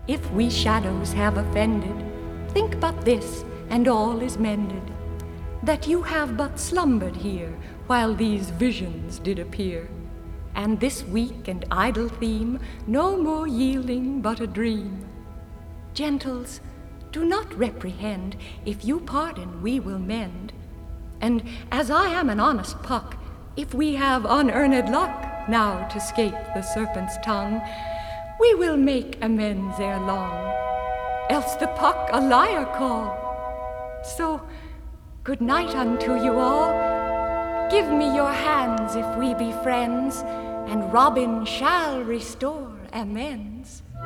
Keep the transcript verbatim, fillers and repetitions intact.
If we shadows have offended, think but this, and all is mended, that you have but slumbered here while these visions did appear, and this weak and idle theme no more yielding but a dream. Gentles, do not reprehend, if you pardon we will mend. And as I am an honest Puck, if we have unearned luck now to scape the serpent's tongue, we will make amends ere long, else the Puck a liar call. So, good night unto you all. Give me your hands if we be friends, and Robin shall restore amends.